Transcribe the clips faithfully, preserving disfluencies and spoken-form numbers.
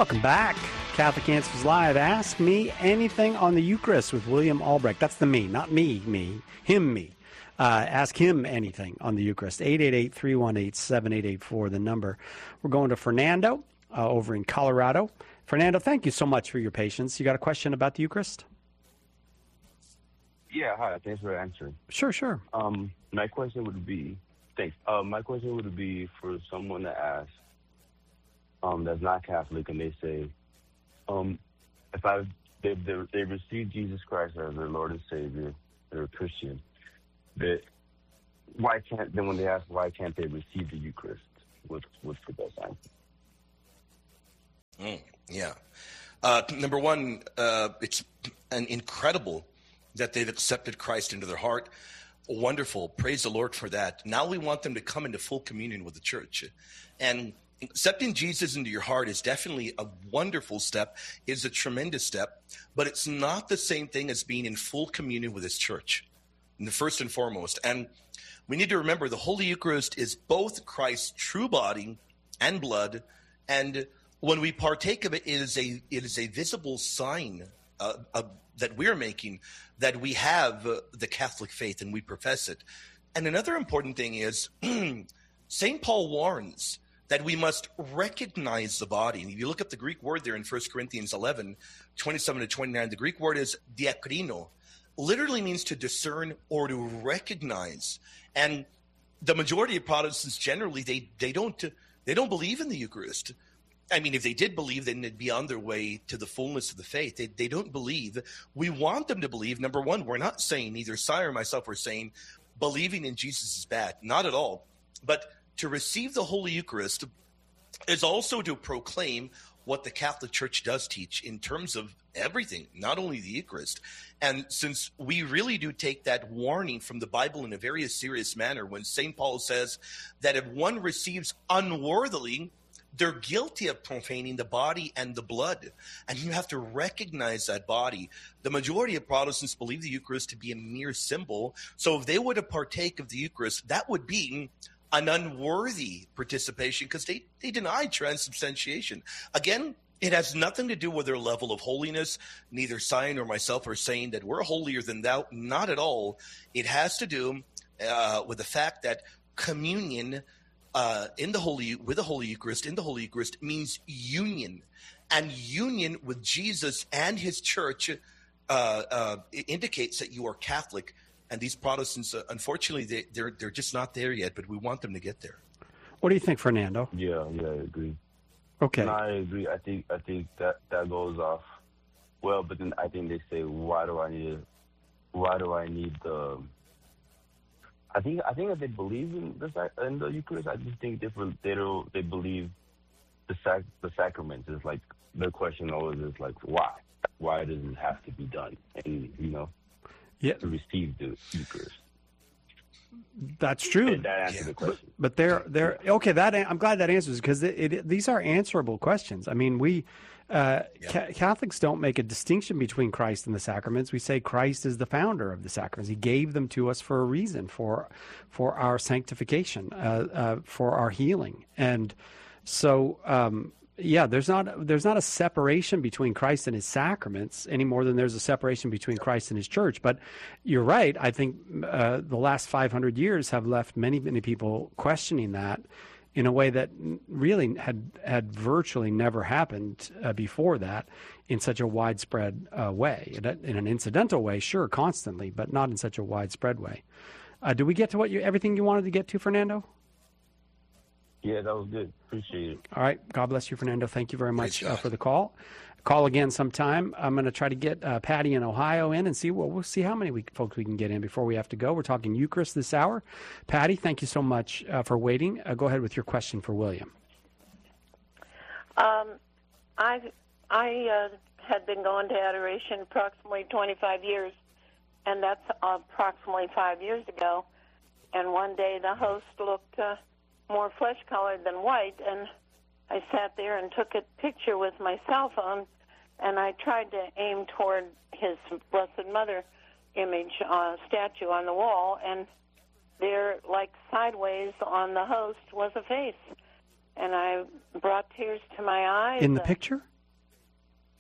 Welcome back. Catholic Answers Live. Ask me anything on the Eucharist with William Albrecht. That's the me, not me, me, him, me. Uh, ask him anything on the Eucharist. eight eight eight, three one eight, seven eight eight four, the number. We're going to Fernando uh, over in Colorado. Fernando, thank you so much for your patience. You got a question about the Eucharist? Yeah, hi. Thanks for answering. Sure, sure. Um, my question would be, thanks. Uh, my question would be for someone to ask um, that's not Catholic, and they say, um, if I they they they received Jesus Christ as their Lord and Savior, they're a Christian. That why can't then when they ask why can't they receive the Eucharist? What's what's the best answer? Mm, yeah. Uh, number one, uh, it's an incredible that they've accepted Christ into their heart. Wonderful. Praise the Lord for that. Now we want them to come into full communion with the church. And accepting Jesus into your heart is definitely a wonderful step, is a tremendous step, but it's not the same thing as being in full communion with his church, first and foremost. And we need to remember the Holy Eucharist is both Christ's true body and blood, and when we partake of it, it is a it is a visible sign uh, uh, that we're making that we have uh, the Catholic faith and we profess it. And another important thing is Saint Paul warns that we must recognize the body. And if you look up the Greek word there in First Corinthians eleven, twenty-seven to twenty-nine, the Greek word is diakrino, literally means to discern or to recognize. And the majority of Protestants generally, they they don't they don't believe in the Eucharist. I mean, if they did believe, then they'd be on their way to the fullness of the faith. They, they don't believe. We want them to believe. Number one, we're not saying, either Sire or myself are saying, believing in Jesus is bad. Not at all. But to receive the Holy Eucharist is also to proclaim what the Catholic Church does teach in terms of everything, not only the Eucharist. And since we really do take that warning from the Bible in a very serious manner, when Saint Paul says that if one receives unworthily, they're guilty of profaning the body and the blood. And you have to recognize that body. The majority of Protestants believe the Eucharist to be a mere symbol. So if they were to partake of the Eucharist, that would be an unworthy participation because they, they deny transubstantiation. Again, it has nothing to do with their level of holiness. Neither Sion nor myself are saying that we're holier than thou. Not at all. It has to do uh, with the fact that communion Uh, in the Holy, with the Holy Eucharist, in the Holy Eucharist means union, and union with Jesus and his church uh, uh, indicates that you are Catholic. And these Protestants, uh, unfortunately, they, they're they're just not there yet. But we want them to get there. What do you think, Fernando? Yeah, yeah, I agree. Okay, no, I agree. I think I think that that goes off well, but then I think they say, why do I need? Why do I need the? I think I think that they believe in the in the Eucharist. I just think different. They don't. They believe the sac the sacraments. Is like the question always is like why? Why does it have to be done? And you know, yeah, to receive the Eucharist. That's true. And that answers Yeah. the question. But, but they're they're okay. That I'm glad that answers because it, it, these are answerable questions. I mean, we uh, Yeah. ca Catholics don't make a distinction between Christ and the sacraments. We say Christ is the founder of the sacraments. He gave them to us for a reason, for for our sanctification, uh, uh, for our healing, and so. Um, Yeah, there's not there's not a separation between Christ and his sacraments any more than there's a separation between Christ and his church. But you're right. I think uh, the last five hundred years have left many, many people questioning that in a way that really had had virtually never happened uh, before that in such a widespread uh, way. In, a, in an incidental way, sure, constantly, but not in such a widespread way. Uh, did we get to what you everything you wanted to get to, Fernando? Yeah, that was good. Appreciate it. All right. God bless you, Fernando. Thank you very much Praise uh, God. for the call. Call again sometime. I'm going to try to get uh, Patty in Ohio in and see what we'll see how many we, folks we can get in before we have to go. We're talking Eucharist this hour. Patty, thank you so much uh, for waiting. Uh, go ahead with your question for William. Um, I I uh, had been going to adoration approximately twenty-five years, and that's approximately five years ago. And one day the host looked uh, more flesh-colored than white, and I sat there and took a picture with my cell phone, and I tried to aim toward his Blessed Mother image uh, statue on the wall, and there, like sideways on the host, was a face. And I brought tears to my eyes. In the and, picture?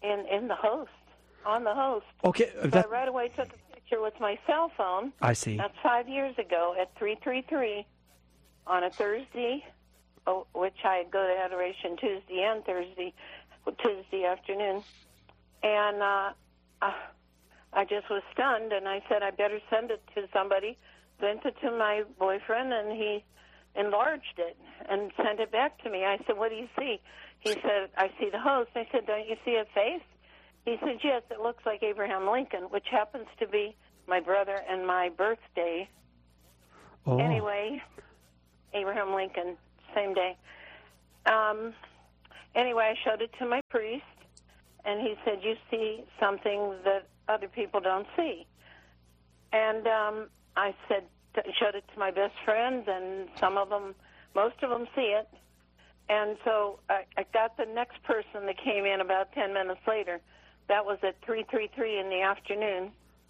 in in the host, on the host. Okay. So That, I right away took a picture with my cell phone. I see. That's five years ago at three thirty three on a Thursday, oh, which I go to Adoration Tuesday and Thursday, Tuesday afternoon, and uh, uh, I just was stunned, and I said I better send it to somebody. Sent it to my boyfriend, and he enlarged it and sent it back to me. I said, "What do you see?" He said, "I see the host." I said, "Don't you see a face?" He said, "Yes, it looks like Abraham Lincoln," which happens to be my brother and my birthday. Oh. Anyway, Abraham Lincoln, same day. Um, anyway, I showed it to my priest, and he said, "You see something that other people don't see." And um, I said, showed it to my best friends, and some of them, most of them see it. And so I, I got the next person that came in about ten minutes later. That was at three thirty-three in the afternoon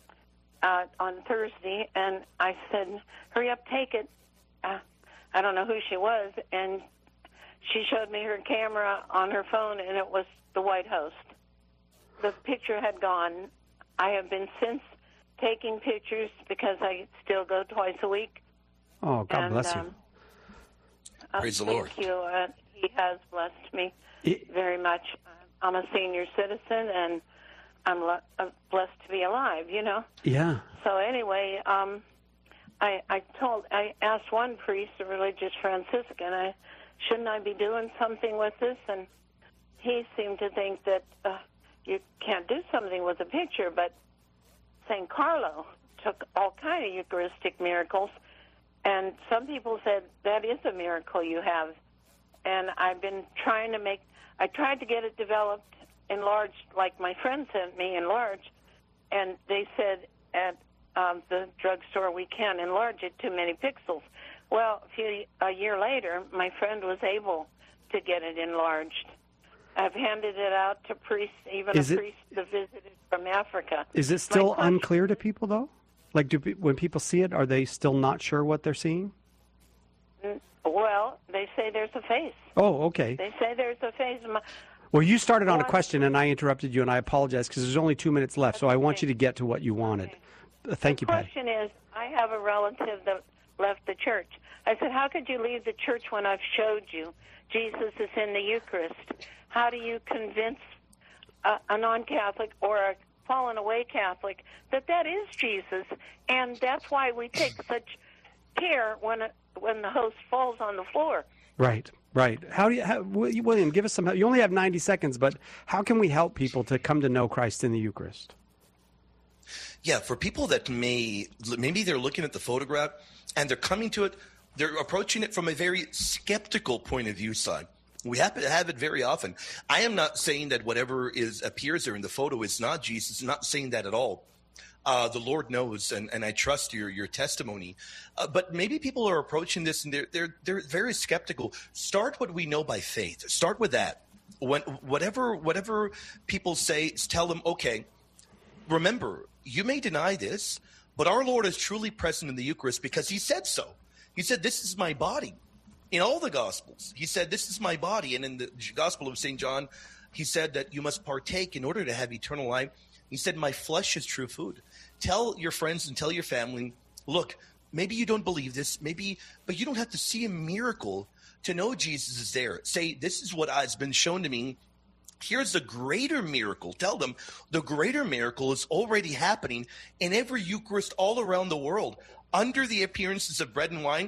uh, on Thursday, and I said, "Hurry up, take it." Uh, I don't know who she was, and she showed me her camera on her phone, and it was the White Host. The picture had gone. I have been since taking pictures because I still go twice a week. Oh, God and, bless you. Um, Praise uh, the Lord. Thank you. Uh, he has blessed me It- very much. I'm a senior citizen, and I'm le- uh, blessed to be alive, you know. Yeah. So anyway, um, I, I told, I asked one priest, a religious Franciscan, I, shouldn't I be doing something with this? And he seemed to think that uh, you can't do something with a picture, but Saint Carlo took all kind of Eucharistic miracles, and some people said that is a miracle you have. And I've been trying to make, I tried to get it developed, enlarged, like my friend sent me enlarged, and they said at um, the drugstore we can't enlarge it too many pixels. Well, a, few, a year later, my friend was able to get it enlarged. I've handed it out to priests, even Is a it- priest that visited from Africa. Is it still My question- unclear to people, though? Like, do pe- when people see it, are they still not sure what they're seeing? Well, they say there's a face. Oh, okay. They say there's a face. My- Well, you started on a Well, question, and I interrupted you, and I apologize because there's only two minutes left, so I want okay. you to get to what you wanted. Uh, Thank the you, Patty. question is, I have a relative that left the church. I said, how could you leave the church when I've showed you Jesus is in the Eucharist? How do you convince a, a non-Catholic or a fallen away Catholic that that is Jesus? And that's why we take such care when it, when the host falls on the floor. Right, right. How do you, how, Wi- William, give us some help. You only have ninety seconds, but how can we help people to come to know Christ in the Eucharist? Yeah, for people that may, maybe they're looking at the photograph and they're coming to it, they're approaching it from a very skeptical point of view side. We happen to have it very often. I am not saying that whatever is appears there in the photo is not Jesus. I'm not saying that at all. Uh, the Lord knows, and, and I trust your your testimony. Uh, but maybe people are approaching this and they're they're they're very skeptical. Start what we know by faith. Start with that. When whatever whatever people say, tell them, okay, remember, you may deny this, but our Lord is truly present in the Eucharist because he said so. He said, this is my body. In all the Gospels, he said, this is my body. And in the Gospel of Saint John, he said that you must partake in order to have eternal life. He said, my flesh is true food. Tell your friends and tell your family, look, maybe you don't believe this, maybe, but you don't have to see a miracle to know Jesus is there. Say, this is what has been shown to me. Here's the greater miracle. Tell them the greater miracle is already happening in every Eucharist all around the world. Under the appearances of bread and wine,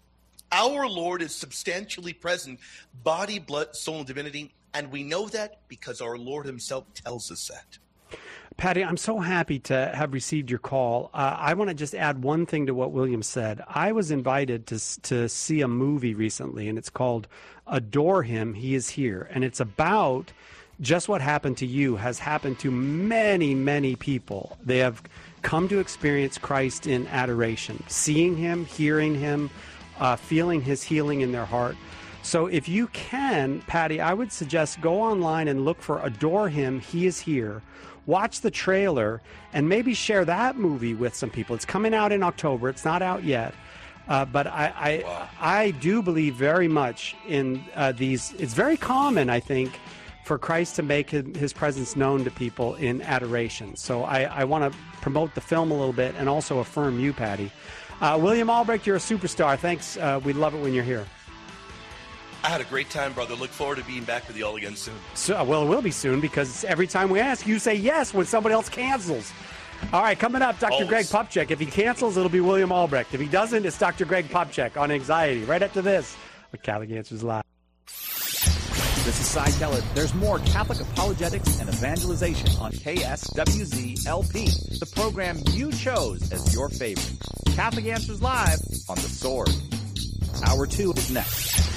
our Lord is substantially present, body, blood, soul, and divinity. And we know that because our Lord himself tells us that. Patty, I'm so happy to have received your call. Uh, I want to just add one thing to what William said. I was invited to to see a movie recently, and it's called Adore Him, He Is Here. And it's about just what happened to you has happened to many, many people. They have come to experience Christ in adoration, seeing him, hearing him, uh, feeling his healing in their heart. So if you can, Patty, I would suggest go online and look for Adore Him, He Is Here. Watch the trailer and maybe share that movie with some people. It's coming out in October. It's not out yet. Uh, but I I, Wow. I do believe very much in uh, these. It's very common, I think, for Christ to make his, his presence known to people in adoration. So I, I want to promote the film a little bit and also affirm you, Patty. Uh, William Albrecht, you're a superstar. Thanks. Uh, we love it when you're here. I had a great time, brother. Look forward to being back with you all again soon. So, well, it will be soon, because every time we ask, you say yes when somebody else cancels. All right, coming up, Doctor Always. Greg Popcak. If he cancels, it'll be William Albrecht. If he doesn't, it's Doctor Greg Popcak on anxiety. Right after this, with Catholic Answers Live. This is Cy Keller. There's more Catholic apologetics and evangelization on K S W Z L P, the program you chose as your favorite. Catholic Answers Live on The Sword. Hour two is next.